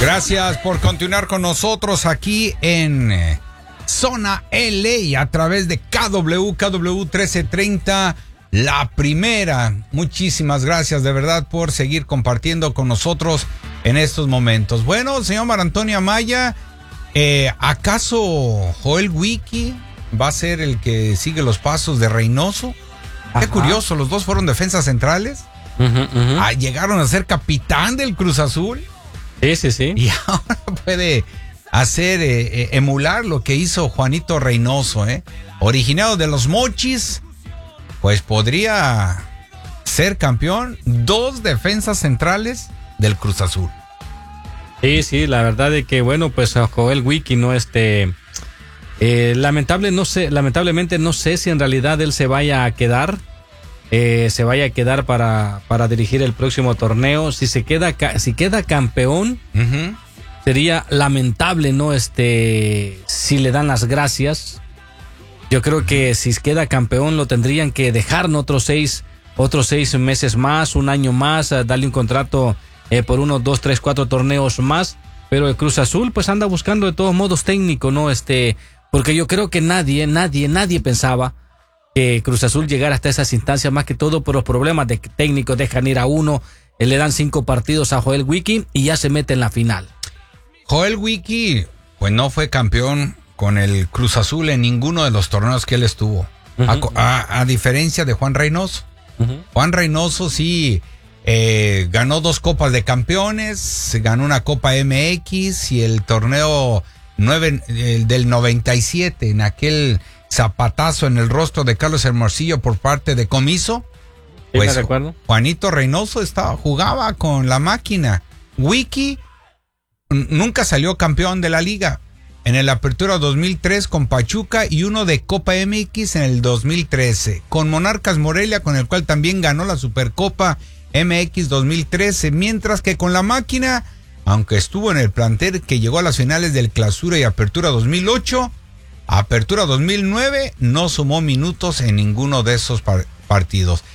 Gracias por continuar con nosotros aquí en Zona LA a través de KW 1330, la primera. Muchísimas gracias de verdad por seguir compartiendo con nosotros en estos momentos. Bueno, señor Mar Antonio Amaya, ¿acaso Joel Wiki va a ser el que sigue los pasos de Reynoso? Qué curioso, los dos fueron defensas centrales. Llegaron a ser capitán del Cruz Azul. Sí. Y ahora puede hacer, emular lo que hizo Juanito Reynoso, originado de los Mochis, pues podría ser campeón. Dos defensas centrales del Cruz Azul. Sí, la verdad es que bueno, pues Joel Wiki no lamentablemente no sé si en realidad él se vaya a quedar. Para dirigir el próximo torneo. Si queda campeón, sería lamentable, ¿no? Si le dan las gracias. Yo creo que si queda campeón lo tendrían que dejar, ¿no? otros seis meses más, un año más, darle un contrato por 1, 2, 3, 4 torneos más. Pero el Cruz Azul pues anda buscando de todos modos técnico, ¿no? Porque yo creo que nadie pensaba que Cruz Azul llegara hasta esas instancias, más que todo por los problemas de técnicos. Dejan ir a uno, le dan 5 partidos a Joel Wiki y ya se mete en la final. Joel Wiki pues no fue campeón con el Cruz Azul en ninguno de los torneos que él estuvo, a diferencia de Juan Reynoso. Juan Reynoso sí ganó 2 Copas de Campeones, ganó una Copa MX y el torneo del 97, en aquel zapatazo en el rostro de Carlos Hermosillo por parte de Comiso. Pues Juanito Reynoso jugaba con la máquina. Wiki nunca salió campeón de la liga. En el Apertura 2003 con Pachuca y uno de Copa MX en el 2013. Con Monarcas Morelia, con el cual también ganó la Supercopa MX 2013. Mientras que con la máquina, aunque estuvo en el plantel que llegó a las finales del Clausura y Apertura 2008, Apertura 2009 no sumó minutos en ninguno de esos partidos.